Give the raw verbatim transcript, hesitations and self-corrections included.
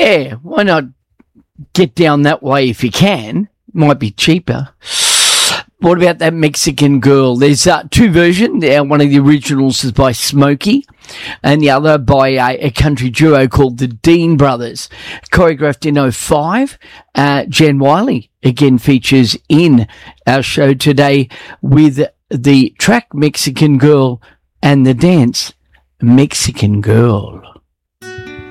Yeah, why not get down that way if you can? Might be cheaper. What about that Mexican Girl? There's uh, two versions. Uh, one of the originals is by Smokey and the other by a, a country duo called the Dean Brothers. Choreographed in oh five. Uh, Jan Wiley again features in our show today with the track Mexican Girl and the dance Mexican Girl.